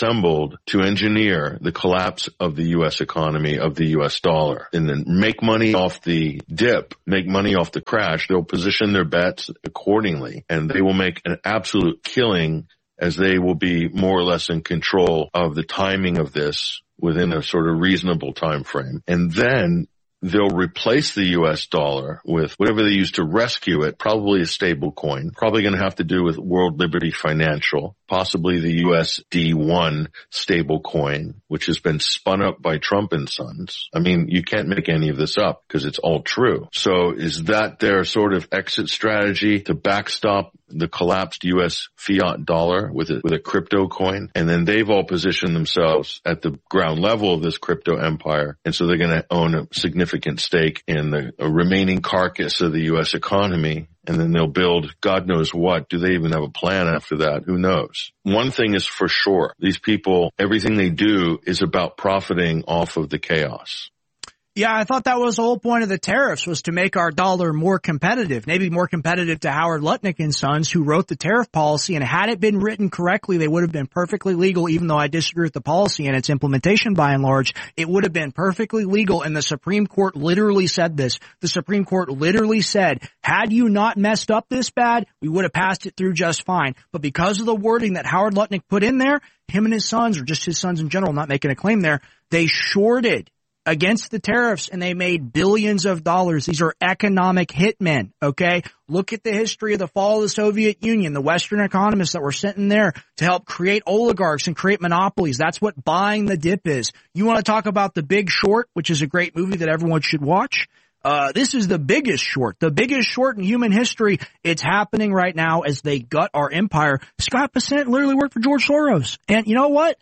assembled to engineer the collapse of the U.S. economy, of the U.S. dollar, and then make money off the dip, make money off the crash. They'll position their bets accordingly, and they will make an absolute killing, as they will be more or less in control of the timing of this within a sort of reasonable time frame. And then they'll replace the U.S. dollar with whatever they use to rescue it, probably a stable coin, probably going to have to do with World Liberty Financial, possibly the USD1 stable coin, which has been spun up by Trump and Sons. I mean, you can't make any of this up because it's all true. So is that their sort of exit strategy, to backstop the collapsed U.S. fiat dollar with a crypto coin? And then they've all positioned themselves at the ground level of this crypto empire. And so they're going to own a significant stake in the remaining carcass of the U.S. economy. And then they'll build God knows what. Do they even have a plan after that? Who knows? One thing is for sure. These people, everything they do is about profiting off of the chaos. Yeah, I thought that was the whole point of the tariffs, was to make our dollar more competitive, maybe more competitive to Howard Lutnick and Sons, who wrote the tariff policy. And had it been written correctly, they would have been perfectly legal, even though I disagree with the policy and its implementation by and large. It would have been perfectly legal, and the Supreme Court literally said this. The Supreme Court literally said, had you not messed up this bad, we would have passed it through just fine. But because of the wording that Howard Lutnick put in there, him and his sons, or just his sons in general, not making a claim there, they shorted against the tariffs, and they made billions of dollars. These are economic hitmen, okay? Look at the history of the fall of the Soviet Union, the Western economists that were sent in there to help create oligarchs and create monopolies. That's what buying the dip is. You want to talk about The Big Short, which is a great movie that everyone should watch? This is the biggest short in human history. It's happening right now as they gut our empire. Scott Bessent literally worked for George Soros. And you know what?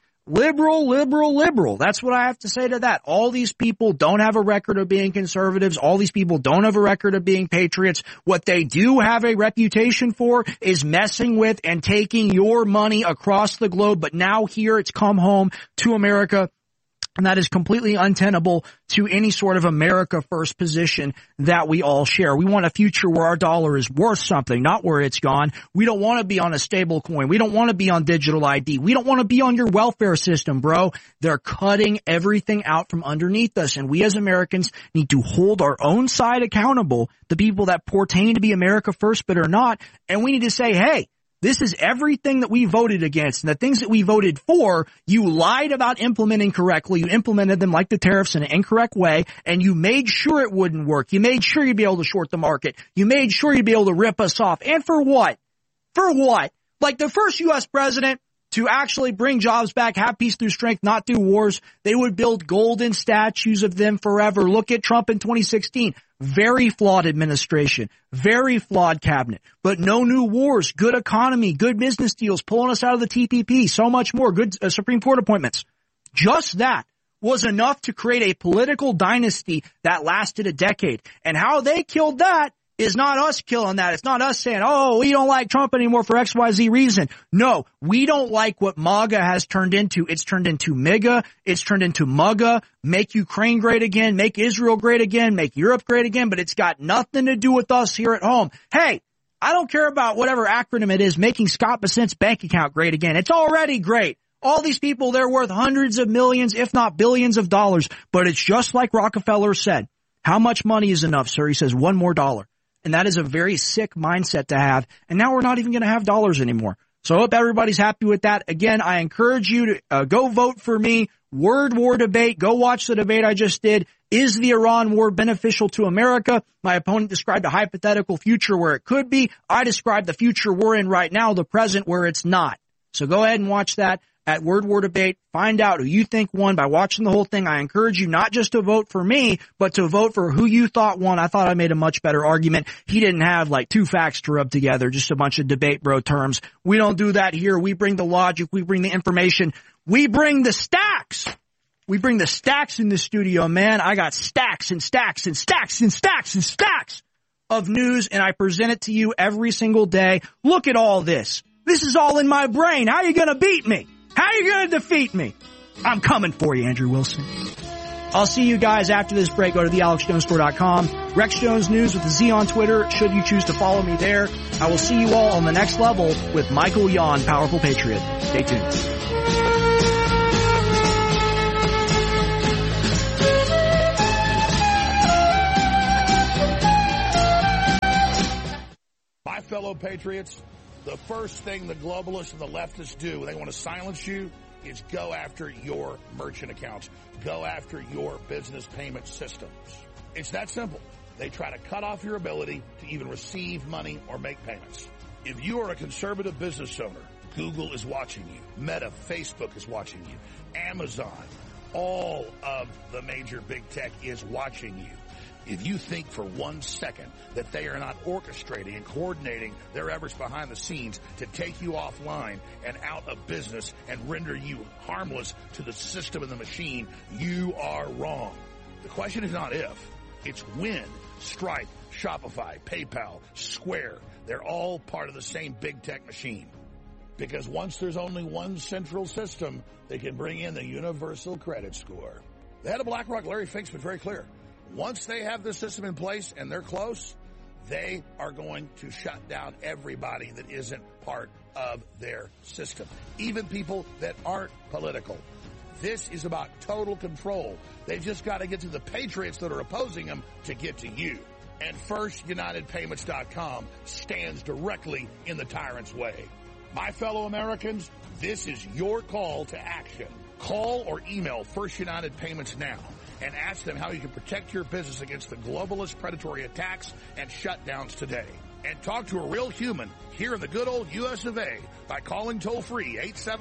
Liberal. That's what I have to say to that. All these people don't have a record of being conservatives. All these people don't have a record of being patriots. What they do have a reputation for is messing with and taking your money across the globe. But now here it's come home to America. And that is completely untenable to any sort of America first position that we all share. We want a future where our dollar is worth something, not where it's gone. We don't want to be on a stable coin. We don't want to be on digital ID. We don't want to be on your welfare system, bro. They're cutting everything out from underneath us. And we as Americans need to hold our own side accountable, the people that pertain to be America first but are not. And we need to say, hey, this is everything that we voted against, and the things that we voted for, you lied about implementing correctly. You implemented them like the tariffs in an incorrect way, and you made sure it wouldn't work. You made sure you'd be able to short the market. You made sure you'd be able to rip us off. And for what? For what? Like the first U.S. president to actually bring jobs back, have peace through strength, not through wars. They would build golden statues of them forever. Look at Trump in 2016. Very flawed administration, very flawed cabinet, but no new wars, good economy, good business deals, pulling us out of the TPP, so much more, good Supreme Court appointments. Just that was enough to create a political dynasty that lasted a decade. And how they killed that is not us killing that. It's not us saying, oh, we don't like Trump anymore for XYZ reason. No, we don't like what MAGA has turned into. It's turned into MIGA. It's turned into MUGA. Make Ukraine great again. Make Israel great again. Make Europe great again. But it's got nothing to do with us here at home. Hey, I don't care about whatever acronym it is, making Scott Bessent's bank account great again. It's already great. All these people, they're worth hundreds of millions, if not billions of dollars. But it's just like Rockefeller said. How much money is enough, sir? He says $1 more. And that is a very sick mindset to have. And now we're not even going to have dollars anymore. So I hope everybody's happy with that. Again, I encourage you to go vote for me. Word war debate. Go watch the debate I just did. Is the Iran war beneficial to America? My opponent described a hypothetical future where it could be. I described the future we're in right now, the present where it's not. So go ahead and watch that at Word War Debate. Find out who you think won by watching the whole thing. I encourage you not just to vote for me, but to vote for who you thought won. I thought I made a much better argument. He didn't have like two facts to rub together, just a bunch of debate bro terms. We don't do that here. We bring the logic. We bring the information. We bring the stacks. We bring the stacks in the studio, man. I got stacks and stacks and stacks and stacks and stacks of news, and I present it to you every single day. Look at all this. This is all in my brain. How are you going to beat me? How are you going to defeat me? I'm coming for you, Andrew Wilson. I'll see you guys after this break. Go to thealexjonesstore.com. Rex Jones News with the Z on Twitter, should you choose to follow me there. I will see you all on the next level with Michael Yon, Powerful Patriot. Stay tuned. fellow patriots, the first thing the globalists and the leftists do when they want to silence you is go after your merchant accounts, go after your business payment systems. It's that simple. They try to cut off your ability to even receive money or make payments. If you are a conservative business owner, Google is watching you. Meta, Facebook is watching you. Amazon, all of the major big tech is watching you. If you think for 1 second that they are not orchestrating and coordinating their efforts behind the scenes to take you offline and out of business and render you harmless to the system and the machine, you are wrong. The question is not if, it's when. Stripe, Shopify, PayPal, Square, they're all part of the same big tech machine. Because once there's only one central system, they can bring in the universal credit score. The head of BlackRock, Larry Fink's been very clear. Once they have this system in place and they're close, they are going to shut down everybody that isn't part of their system, even people that aren't political. This is about total control. They've just got to get to the patriots that are opposing them to get to you. And FirstUnitedPayments.com stands directly in the tyrant's way. My fellow Americans, this is your call to action. Call or email First United Payments now and ask them how you can protect your business against the globalist predatory attacks and shutdowns today. And talk to a real human here in the good old U.S. of A. by calling toll-free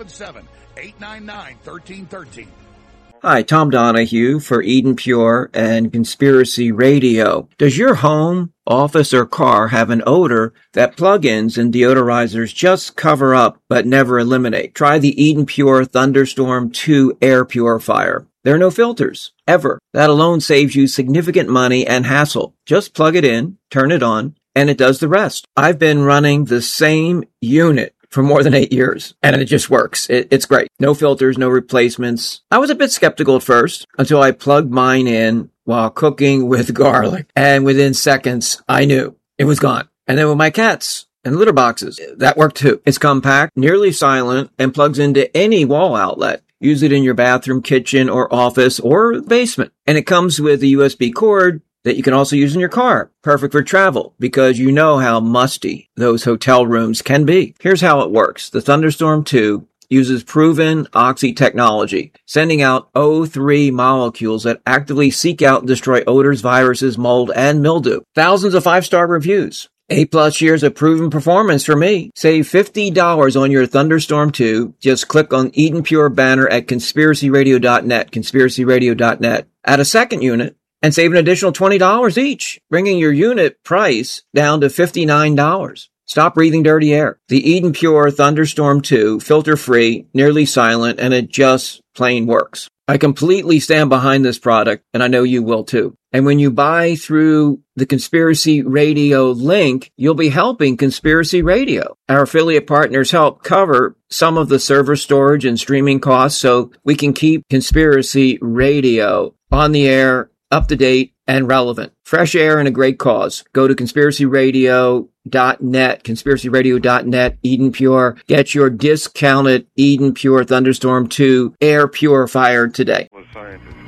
877-899-1313. Hi, Tom Donahue for Eden Pure and Conspiracy Radio. Does your home, office, or car have an odor that plug-ins and deodorizers just cover up but never eliminate? Try the Eden Pure Thunderstorm 2 air purifier. There are no filters, ever. That alone saves you significant money and hassle. Just plug it in, turn it on, and it does the rest. I've been running the same unit for more than 8 years, and it just works. It's great. No filters, no replacements. I was a bit skeptical at first until I plugged mine in while cooking with garlic, and within seconds, I knew it was gone. And then with my cats and litter boxes, that worked too. It's compact, nearly silent, and plugs into any wall outlet. Use it in your bathroom, kitchen, or office, or basement. And it comes with a USB cord that you can also use in your car. Perfect for travel, because you know how musty those hotel rooms can be. Here's how it works. The Thunderstorm 2 uses proven oxy technology, sending out O3 molecules that actively seek out and destroy odors, viruses, mold, and mildew. Thousands of 5-star reviews. 8+ years of proven performance for me. Save $50 on your Thunderstorm 2. Just click on Eden Pure banner at conspiracyradio.net, conspiracyradio.net. Add a second unit and save an additional $20 each, bringing your unit price down to $59. Stop breathing dirty air. The Eden Pure Thunderstorm 2, filter-free, nearly silent, and it just plain works. I completely stand behind this product, and I know you will too. And when you buy through the Conspiracy Radio link, you'll be helping Conspiracy Radio. Our affiliate partners help cover some of the server storage and streaming costs so we can keep Conspiracy Radio on the air, up to date, and relevant. Fresh air and a great cause. Go to conspiracyradio.net, conspiracyradio.net, Eden Pure. Get your discounted Eden Pure Thunderstorm 2 air purifier today. Scientists